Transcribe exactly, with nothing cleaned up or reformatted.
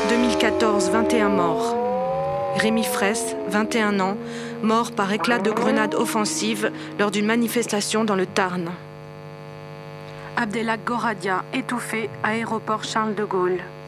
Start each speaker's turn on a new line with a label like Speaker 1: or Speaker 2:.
Speaker 1: deux mille quatorze, vingt et un morts. Rémi Fraisse, vingt et un ans, mort par éclat de grenade offensive lors d'une manifestation dans le Tarn. Abdelhak Goradia, étouffé, aéroport Charles de Gaulle.